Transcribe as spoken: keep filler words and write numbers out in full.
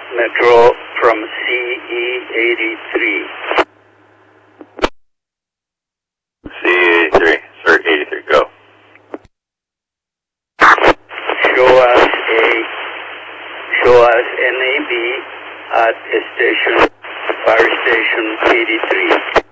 Metro from C E eighty-three. C E eighty-three, sir, eighty-three, go. Show us a, show us N A B at station, fire station eighty-three.